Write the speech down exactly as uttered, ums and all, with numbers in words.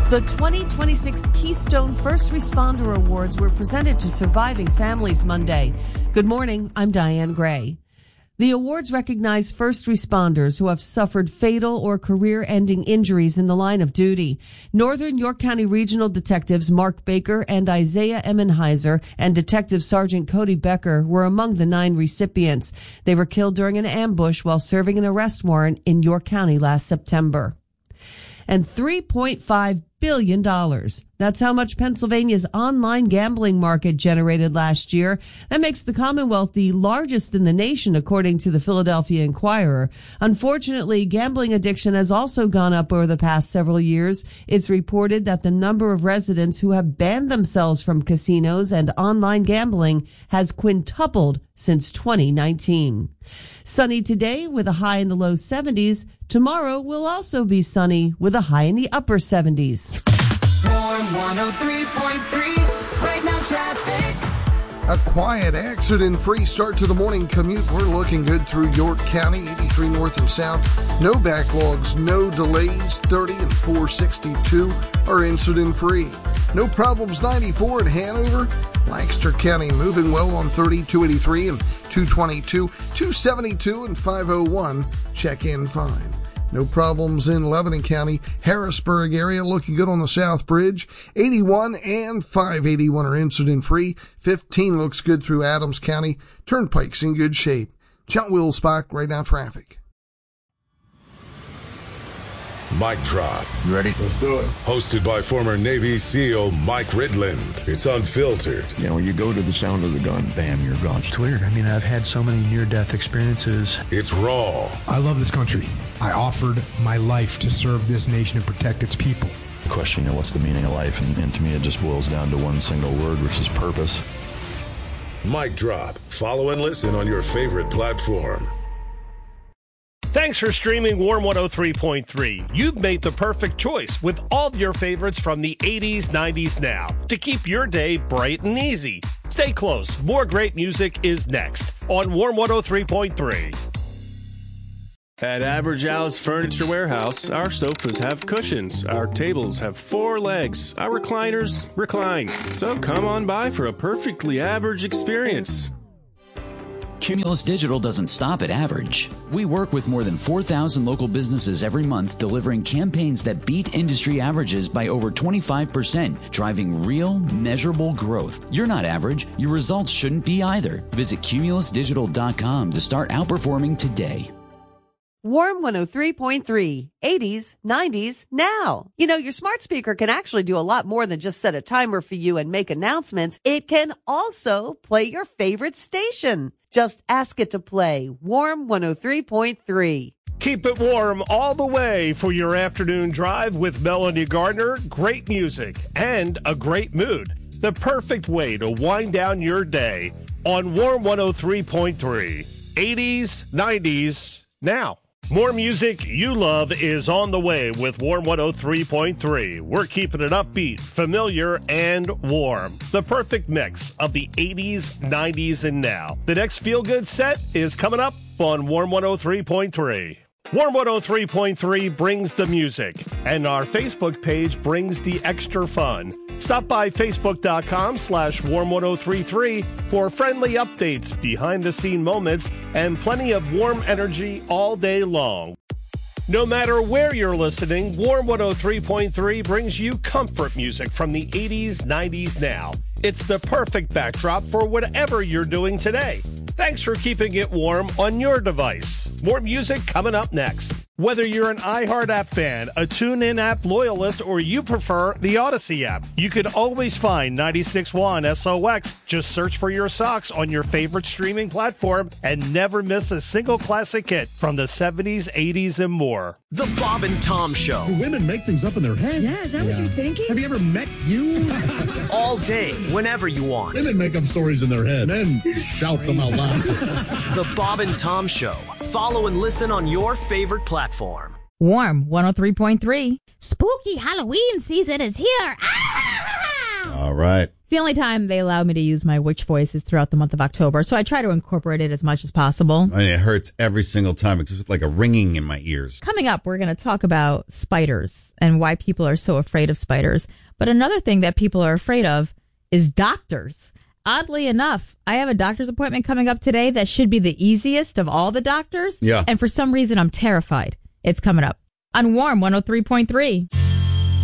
The twenty twenty-six Keystone First Responder Awards were presented to surviving families Monday. Good morning, I'm Diane Gray. The awards recognize first responders who have suffered fatal or career-ending injuries in the line of duty. Northern York County Regional Detectives Mark Baker and Isaiah Emmenheiser and Detective Sergeant Cody Becker were among the nine recipients. They were killed during an ambush while serving an arrest warrant in York County last September. And three point five billion dollars. That's how much Pennsylvania's online gambling market generated last year. That makes the Commonwealth the largest in the nation, according to the Philadelphia Inquirer. Unfortunately, gambling addiction has also gone up over the past several years. It's reported that the number of residents who have banned themselves from casinos and online gambling has quintupled since twenty nineteen. Sunny today with a high in the low seventies. Tomorrow will also be sunny with a high in the upper seventies. Warm one oh three point three, right now traffic. A quiet, accident-free start to the morning commute. We're looking good through York County, eighty-three north and south. No backlogs, no delays. thirty and four sixty-two are incident-free. No problems, ninety-four at Hanover. Lancaster County moving well on thirty, two eighty-three and two twenty-two. two seventy-two and five oh one check in fine. No problems in Lebanon County. Harrisburg area looking good on the South Bridge. eighty-one and five eighty-one are incident-free. fifteen looks good through Adams County. Turnpike's in good shape. John Wilsbach, right now traffic. Mic Drop. You ready? Let's do it. Hosted by former Navy SEAL Mike Ridland. It's unfiltered. You know, you go to the sound of the gun, bam, you're gone. It's weird. I mean, I've had so many near-death experiences. It's raw. I love this country. I offered my life to serve this nation and protect its people. Question, you know, what's the meaning of life? And, and to me, it just boils down to one single word, which is purpose. Mic Drop. Follow and listen on your favorite platform. Thanks for streaming Warm one oh three point three. You've made the perfect choice with all of your favorites from the eighties, nineties now to keep your day bright and easy. Stay close. More great music is next on Warm one oh three point three. At Average Al's Furniture Warehouse, our sofas have cushions, our tables have four legs, our recliners recline. So come on by for a perfectly average experience. Cumulus Digital doesn't stop at average. We work with more than four thousand local businesses every month, delivering campaigns that beat industry averages by over twenty-five percent, driving real, measurable growth. You're not average. Your results shouldn't be either. Visit cumulus digital dot com to start outperforming today. Warm one oh three point three, eighties, nineties, now. You know, your smart speaker can actually do a lot more than just set a timer for you and make announcements. It can also play your favorite station. Just ask it to play Warm one oh three point three. Keep it warm all the way for your afternoon drive with Melanie Gardner. Great music and a great mood. The perfect way to wind down your day on Warm one oh three point three. eighties, nineties, now. More music you love is on the way with Warm one oh three point three. We're keeping it upbeat, familiar, and warm. The perfect mix of the eighties, nineties, and now. The next feel-good set is coming up on Warm one oh three point three. Warm one oh three point three brings the music, and our Facebook page brings the extra fun. Stop by facebook.com slash warm 1033 for friendly updates, behind-the-scene moments, and plenty of warm energy all day long. No matter where you're listening, Warm one oh three point three brings you comfort music from the eighties, nineties, now. It's the perfect backdrop for whatever you're doing today. Thanks for keeping it warm on your device. More music coming up next. Whether you're an iHeart app fan, a TuneIn app loyalist, or you prefer the Odyssey app, you can always find ninety-six point one S O X. Just search for your socks on your favorite streaming platform and never miss a single classic hit from the seventies, eighties, and more. The Bob and Tom Show. Do women make things up in their head? Yeah, is that yeah. what you're thinking? Have you ever met you? All day, whenever you want. Women make up stories in their head, men shout them out loud. The Bob and Tom Show. Follow and listen on your favorite platform. Warm one oh three point three. Spooky Halloween season is here. Ah! All right. It's the only time they allow me to use my witch voice is throughout the month of October. So I try to incorporate it as much as possible. I mean, it hurts every single time. It's like a ringing in my ears. Coming up, we're going to talk about spiders and why people are so afraid of spiders. But another thing that people are afraid of is doctors. Oddly enough, I have a doctor's appointment coming up today that should be the easiest of all the doctors. Yeah. And for some reason, I'm terrified. It's coming up on Warm one oh three point three.